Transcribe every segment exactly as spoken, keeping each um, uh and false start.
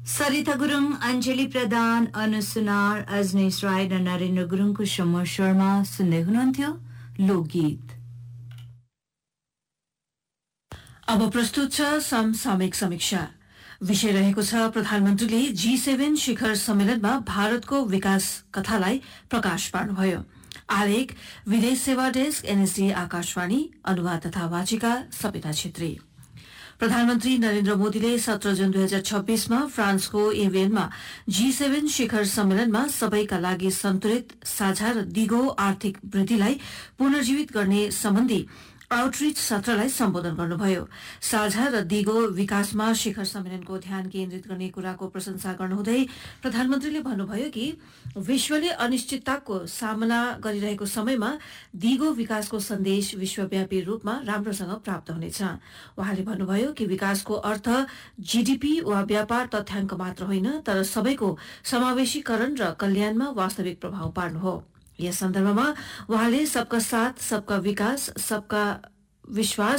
सरिता गुरुङ, अञ्जली प्रधान, अनु सुनार, अजनेश राय र नरेन्द्र गुरुङको समूह शर्मा सुन्दै हुनुहुन्थ्यो लोकगीत। अब प्रस्तुत छ समसामयिक समीक्षा। विषय रहेको छ प्रधानमन्त्रीले जी सेभेन शिखर सम्मेलनमा भारतको विकास कथालाई प्रकाश पार्नुभयो। आलेख विदेश सेवा डेस्क एनएसडी आकाशवाणी, अनुवाद तथा वाचिका सविता छेत्री। प्रधानमन्त्री नरेन्द्र मोदीले सत्र जुन दुई हजार छब्बीसमा फ्रान्सको एभियनमा जी सेभेन शिखर सम्मेलनमा सबैका लागि सन्तुलित, साझा र दिगो आर्थिक वृद्धिलाई पुनर्जीवित गर्ने सम्बन्धी आउटरीच सत्रलाई सम्बोधन गर्नुभयो। साझा र दिगो विकासमा शिखर सम्मेलनको ध्यान केन्द्रित गर्ने कुराको प्रशंसा गर्नुहुँदै प्रधानमन्त्रीले भन्नुभयो कि विश्वले अनिश्चितताको सामना गरिरहेको समयमा दिगो विकासको सन्देश विश्वव्यापी रूपमा राम्रोसँग प्राप्त हुनेछ। उहाँले भन्नुभयो कि विकासको अर्थ जीडीपी वा व्यापार तथ्याङ्क मात्र होइन, तर सबैको समावेशीकरण र कल्याणमा वास्तविक प्रभाव पार्नु हो। यस सन्दर्भमा उहाँले सबका साथ सबका विकास, सबका विश्वास,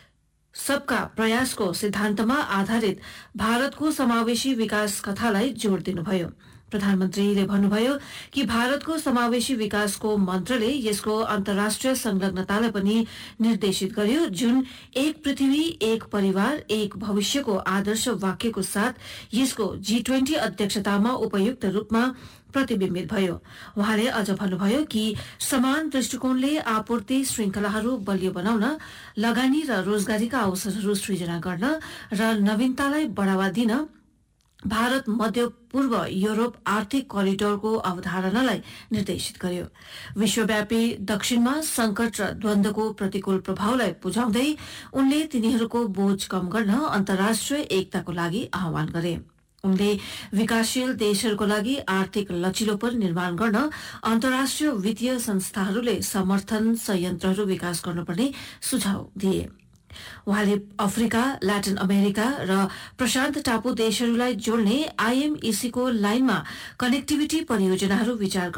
सबका प्रयासको सिद्धान्तमा आधारित भारतको समावेशी विकास कथालाई जोड़ दिनुभयो। प्रधानमन्त्रीले भन्नुभयो कि भारतको समावेशी विकासको मन्त्रले यसको अन्तर्राष्ट्रिय संलग्नतालाई पनि निर्देशित गर्यो, जुन एक पृथ्वी, एक परिवार, एक भविष्यको आदर्श वाक्यको साथ यसको जी ट्वेन्टी अध्यक्षतामा उपयुक्त रूपमा प्रतिबिम्बित भयो। उहाँले अझ भन्नुभयो कि समान दृष्टिकोणले आपूर्ति श्रृंखलाहरू बलियो बनाउन, लगानी र रोजगारीका अवसरहरू सृजना गर्न र नवीनतालाई बढ़ावा दिन भारत मध्य पूर्व यूरोप आर्थिक करिडोरको अवधारणालाई निर्देशित गर्यो। विश्वव्यापी दक्षिणमा संकट र द्वन्द्वको प्रतिकूल प्रभावलाई बुझाउँदै उनले तिनीहरूको बोझ कम गर्न अन्तर्राष्ट्रिय एकताको लागि आह्वान गरे। उनले विकासशील देशहरूको लागि आर्थिक लचिलोपन निर्माण गर्न अन्तर्राष्ट्रिय वित्तीय संस्थाहरूले समर्थन संयन्त्रहरू विकास गर्नुपर्ने सुझाव दिए। उहाँले अफ्रिका, ल्याटिन अमेरिका र प्रशान्त टापु देशहरूलाई जोड्ने आईएमईसी को लाइनमा कनेक्टिभिटी परियोजनाहरू विचार